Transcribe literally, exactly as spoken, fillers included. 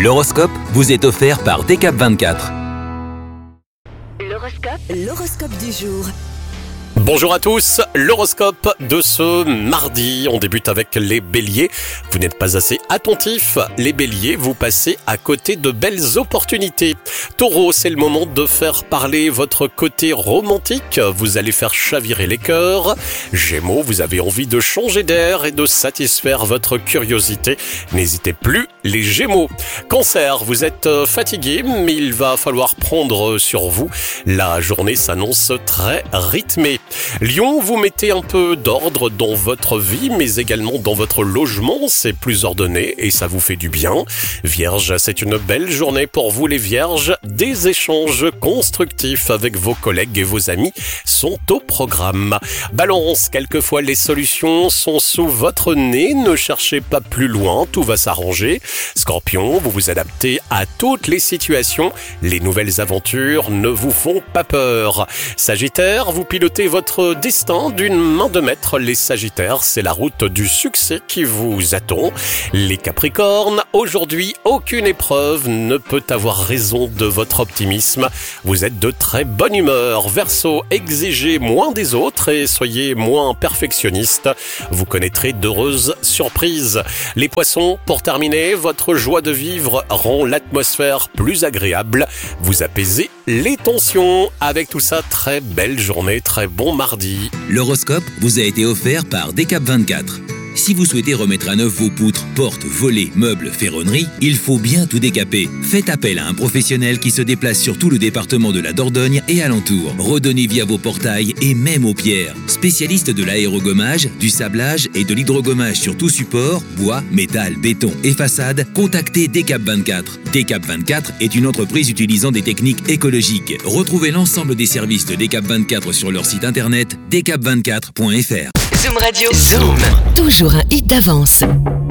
L'horoscope vous est offert par D K vingt-quatre. L'horoscope, l'horoscope du jour. Bonjour à tous, l'horoscope de ce mardi, on débute avec les béliers. Vous n'êtes pas assez attentifs, les béliers, vous passez à côté de belles opportunités. Taureau, c'est le moment de faire parler votre côté romantique, vous allez faire chavirer les cœurs. Gémeaux, vous avez envie de changer d'air et de satisfaire votre curiosité, n'hésitez plus les Gémeaux. Cancer, vous êtes fatigué, mais il va falloir prendre sur vous, la journée s'annonce très rythmée. Lion, vous mettez un peu d'ordre dans votre vie, mais également dans votre logement, c'est plus ordonné et ça vous fait du bien. Vierge, c'est une belle journée pour vous les Vierges, des échanges constructifs avec vos collègues et vos amis sont au programme. Balance, quelquefois les solutions sont sous votre nez, ne cherchez pas plus loin, tout va s'arranger. Scorpion, vous vous adaptez à toutes les situations, les nouvelles aventures ne vous font pas peur. Sagittaire, vous pilotez votre destin d'une main de maître, les Sagittaires, c'est la route du succès qui vous attend. Les Capricornes, aujourd'hui, aucune épreuve ne peut avoir raison de votre optimisme. Vous êtes de très bonne humeur. Verseau, exigez moins des autres et soyez moins perfectionniste. Vous connaîtrez d'heureuses surprises. Les Poissons, pour terminer, votre joie de vivre rend l'atmosphère plus agréable. Vous apaisez les tensions. Avec tout ça, très belle journée, très bon mardi. L'horoscope vous a été offert par D K vingt-quatre. Si vous souhaitez remettre à neuf vos poutres, portes, volets, meubles, ferronneries, il faut bien tout décaper. Faites appel à un professionnel qui se déplace sur tout le département de la Dordogne et alentour. Redonnez vie à vos portails et même aux pierres. Spécialiste de l'aérogommage, du sablage et de l'hydrogommage sur tout support, bois, métal, béton et façade, contactez D K vingt-quatre. D K vingt-quatre est une entreprise utilisant des techniques écologiques. Retrouvez l'ensemble des services de D K vingt-quatre sur leur site internet d k vingt-quatre point f r. Zoom Radio. Zoom. Toujours un hit d'avance.